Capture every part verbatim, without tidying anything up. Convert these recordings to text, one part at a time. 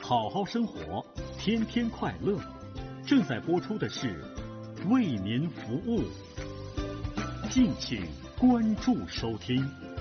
好好生活，天天快乐。正在播出的是为您服务，敬请关注收听。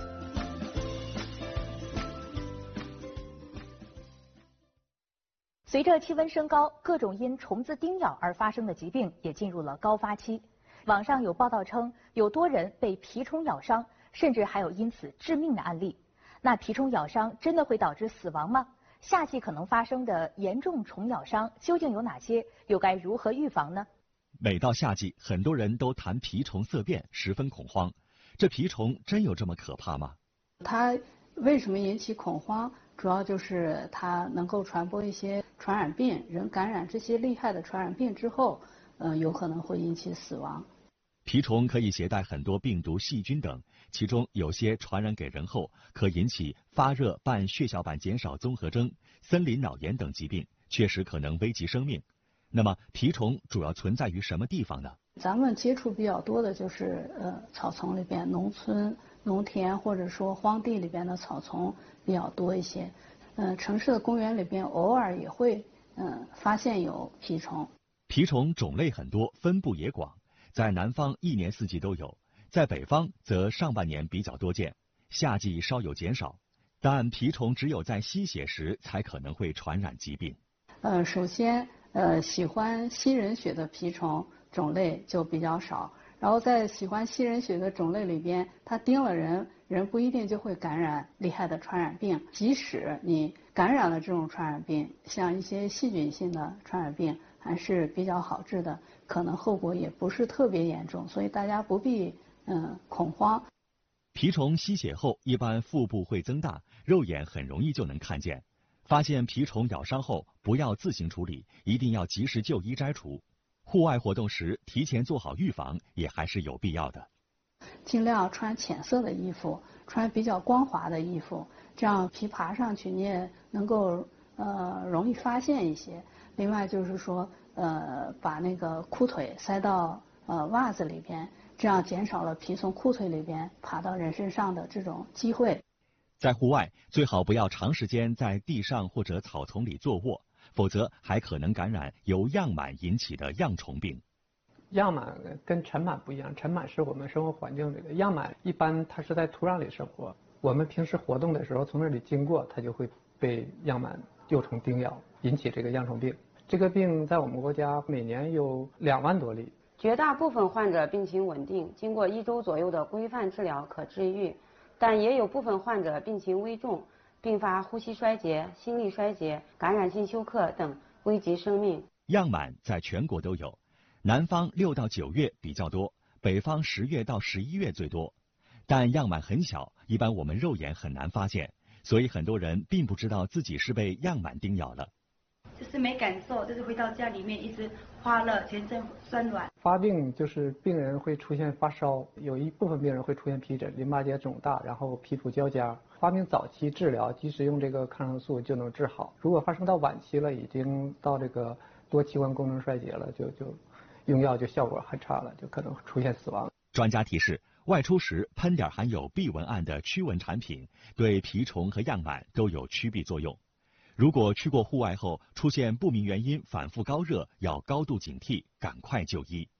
随着气温升高，各种因虫子叮咬而发生的疾病也进入了高发期。网上有报道称，有多人被蜱虫咬伤，甚至还有因此致命的案例。那蜱虫咬伤真的会导致死亡吗？夏季可能发生的严重虫咬伤究竟有哪些？又该如何预防呢？ 每到夏季，很多人都谈蜱虫色变，十分恐慌。这蜱虫真有这么可怕吗？ 它为什么引起恐慌？主要就是它能够传播一些传染病，人感染这些厉害的传染病之后，呃，有可能会引起死亡。 蜱虫可以携带很多病毒、细菌等，其中有些传染给人后，可引起发热伴血小板减少综合征、森林脑炎等疾病，确实可能危及生命。那么，蜱虫主要存在于什么地方呢？ 咱们接触比较多的就是呃草丛里边，农村、农田或者说荒地里边的草丛比较多一些。嗯、呃，城市的公园里边偶尔也会嗯、呃、发现有蜱虫。 蜱虫种类很多，分布也广。在南方一年四季都有，在北方则上半年比较多见，夏季稍有减少。但蜱虫只有在吸血时才可能会传染疾病。 呃，首先，呃，喜欢吸人血的蜱虫种类就比较少。然后在喜欢吸人血的种类里边，它叮了人，人不一定就会感染厉害的传染病。即使你感染了这种传染病，像一些细菌性的传染病还是比较好治的，可能后果也不是特别严重，所以大家不必嗯恐慌。 蜱虫吸血后，一般腹部会增大，肉眼很容易就能看见。发现蜱虫咬伤后，不要自行处理，一定要及时就医摘除。户外活动时，提前做好预防也还是有必要的。 尽量穿浅色的衣服，穿比较光滑的衣服，这样蜱爬上去你也能够呃容易发现一些。另外就是说呃把那个裤腿塞到呃袜子里边，这样减少了蜱从裤腿里边爬到人身上的这种机会。 在户外最好不要长时间在地上或者草丛里坐卧，否则还可能感染由样螨引起的样虫病。 样螨跟尘螨不一样，尘螨是我们生活环境里的，样螨一般它是在土壤里生活，我们平时活动的时候从那里经过，它就会被样螨幼虫叮咬，引起这个样虫病。这个病在我们国家每年有两万多例， 绝大部分患者病情稳定，经过一周左右的规范治疗可治愈，但也有部分患者病情危重，并发呼吸衰竭、心力衰竭、感染性休克等，危及生命。 样螨在全国都有，南方六到九月比较多，北方十月到十一月最多。但样螨很小，一般我们肉眼很难发现，所以很多人并不知道自己是被样螨叮咬了。 就是没感受，就是回到家里面一直发热，全身酸软。 发病就是病人会出现发烧，有一部分病人会出现皮疹、淋巴结肿大，然后皮肤焦痂。发病早期治疗，即使用这个抗生素就能治好。如果发生到晚期了，已经到这个多器官功能衰竭了，就就用药就效果很差了，就可能出现死亡。 专家提示，外出时喷点含有避蚊胺的驱蚊产品，对蜱虫和样螨都有驱避作用。如果去过户外后出现不明原因反复高热，要高度警惕，赶快就医。